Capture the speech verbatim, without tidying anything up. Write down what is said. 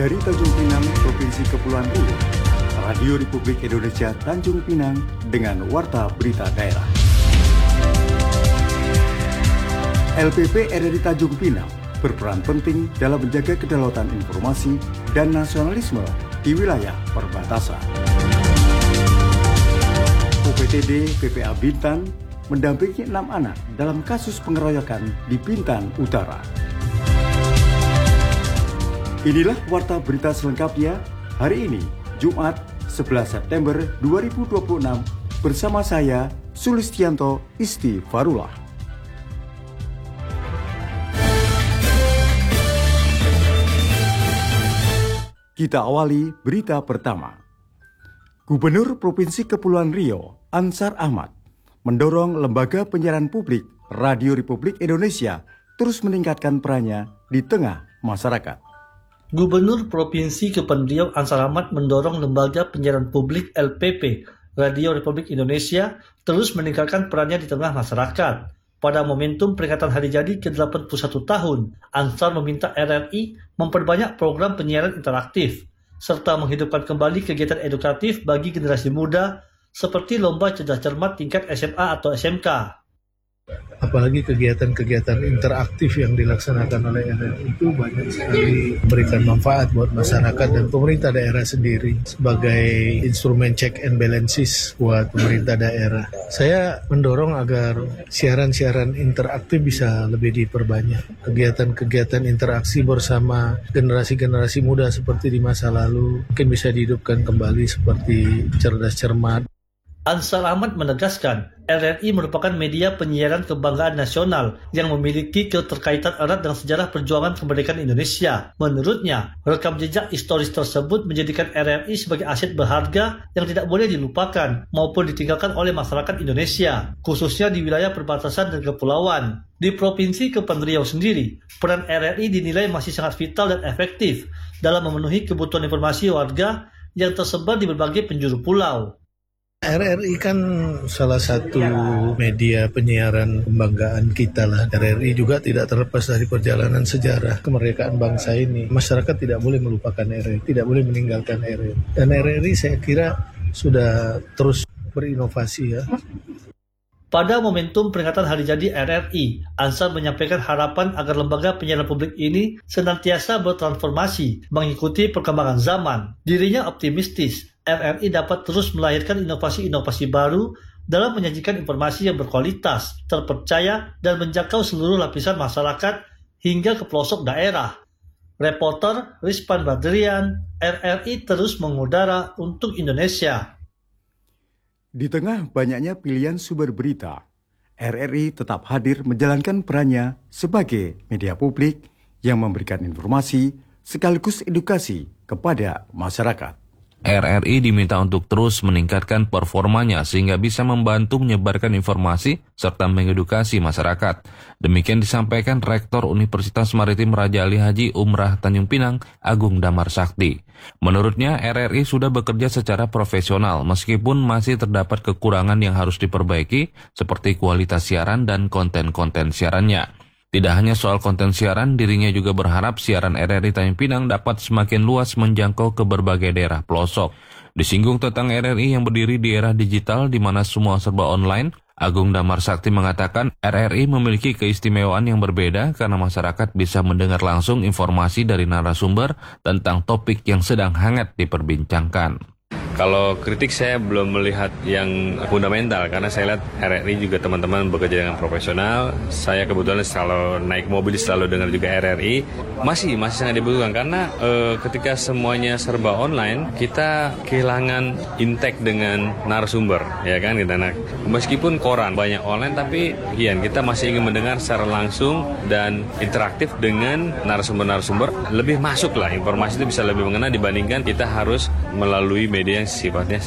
Dari Tanjung Pinang, Provinsi Kepulauan Riau, Radio Republik Indonesia Tanjung Pinang dengan Warta Berita Daerah. L P P R R I Tanjung Pinang berperan penting dalam menjaga kedaulatan informasi dan nasionalisme di wilayah perbatasan. U P T D P P A Bintan mendampingi enam anak dalam kasus pengeroyokan di Bintan Utara. Inilah warta berita selengkapnya hari ini, Jumat sebelas September dua ribu dua puluh enam, bersama saya, Sulistianto Istighfarullah. Kita awali berita pertama. Gubernur Provinsi Kepulauan Riau, Ansar Ahmad, mendorong lembaga penyiaran publik Radio Republik Indonesia terus meningkatkan perannya di tengah masyarakat. Gubernur Provinsi Kepulauan Riau Ansar Ahmad mendorong lembaga penyiaran publik L P P Radio Republik Indonesia terus meningkatkan perannya di tengah masyarakat. Pada momentum peringatan hari jadi ke delapan puluh satu tahun, Ansar meminta R R I memperbanyak program penyiaran interaktif serta menghidupkan kembali kegiatan edukatif bagi generasi muda seperti lomba cerdas cermat tingkat S M A atau S M K. Apalagi kegiatan-kegiatan interaktif yang dilaksanakan oleh R R I itu banyak sekali memberikan manfaat buat masyarakat dan pemerintah daerah sendiri sebagai instrumen check and balances buat pemerintah daerah. Saya mendorong agar siaran-siaran interaktif bisa lebih diperbanyak. Kegiatan-kegiatan interaksi bersama generasi-generasi muda seperti di masa lalu mungkin bisa dihidupkan kembali seperti cerdas cermat. Ansar Ahmad menegaskan, R R I merupakan media penyiaran kebanggaan nasional yang memiliki keterkaitan erat dengan sejarah perjuangan kemerdekaan Indonesia. Menurutnya, rekam jejak historis tersebut menjadikan R R I sebagai aset berharga yang tidak boleh dilupakan maupun ditinggalkan oleh masyarakat Indonesia, khususnya di wilayah perbatasan dan kepulauan. Di Provinsi Kepulauan Riau sendiri, peran R R I dinilai masih sangat vital dan efektif dalam memenuhi kebutuhan informasi warga yang tersebar di berbagai penjuru pulau. R R I kan salah satu media penyiaran kebanggaan kita lah. R R I juga tidak terlepas dari perjalanan sejarah kemerdekaan bangsa ini. Masyarakat tidak boleh melupakan R R I, tidak boleh meninggalkan R R I. Dan R R I saya kira sudah terus berinovasi ya. Pada momentum peringatan hari jadi R R I, Ansar menyampaikan harapan agar lembaga penyiaran publik ini senantiasa bertransformasi, mengikuti perkembangan zaman. Dirinya optimistis R R I dapat terus melahirkan inovasi-inovasi baru dalam menyajikan informasi yang berkualitas, terpercaya, dan menjangkau seluruh lapisan masyarakat hingga ke pelosok daerah. Reporter Rizpan Badrian, R R I terus mengudara untuk Indonesia. Di tengah banyaknya pilihan sumber berita, R R I tetap hadir menjalankan perannya sebagai media publik yang memberikan informasi sekaligus edukasi kepada masyarakat. R R I diminta untuk terus meningkatkan performanya sehingga bisa membantu menyebarkan informasi serta mengedukasi masyarakat. Demikian disampaikan Rektor Universitas Maritim Raja Ali Haji Umrah Tanjung Pinang, Agung Damar Sakti. Menurutnya, R R I sudah bekerja secara profesional meskipun masih terdapat kekurangan yang harus diperbaiki seperti kualitas siaran dan konten-konten siarannya. Tidak hanya soal konten siaran, dirinya juga berharap siaran R R I Tanjung Pinang dapat semakin luas menjangkau ke berbagai daerah pelosok. Disinggung tentang R R I yang berdiri di era digital di mana semua serba online, Agung Damar Sakti mengatakan R R I memiliki keistimewaan yang berbeda karena masyarakat bisa mendengar langsung informasi dari narasumber tentang topik yang sedang hangat diperbincangkan. Kalau kritik saya belum melihat yang fundamental karena saya lihat R R I juga teman-teman bekerja dengan profesional. Saya kebetulan selalu naik mobil selalu dengar juga R R I. Masih masih sangat dibutuhkan karena e, ketika semuanya serba online kita kehilangan intek dengan narasumber, ya kan kita. Nah, meskipun koran banyak online tapi kian kita masih ingin mendengar secara langsung dan interaktif dengan narasumber-narasumber. Lebih masuk lah informasi itu bisa lebih mengena dibandingkan kita harus melalui media yang sifatnya